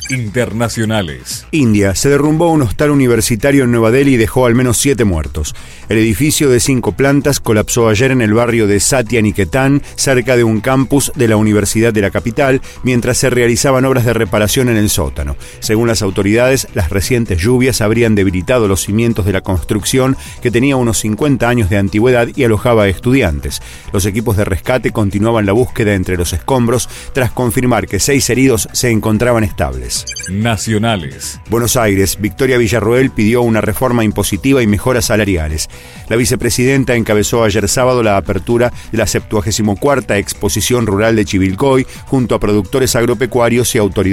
Internacionales. India. Se derrumbó un hostal universitario en Nueva Delhi y dejó al menos 7 muertos. El edificio de 5 plantas colapsó ayer en el barrio de Satya Niketan, cerca de un campus de la Universidad de la capital, mientras se realizaban obras de reparación en el sótano. Según las autoridades, las recientes lluvias habrían debilitado los cimientos de la construcción, que tenía unos 50 años de antigüedad y alojaba a estudiantes. Los equipos de rescate continuaban la búsqueda entre los escombros, tras confirmar que 6 heridos se encontraban estables. Nacionales. Buenos Aires. Victoria Villarroel pidió una reforma impositiva y mejoras salariales. La vicepresidenta encabezó ayer sábado la apertura de la 74ª Exposición Rural de Chivilcoy junto a productores agropecuarios y autoridades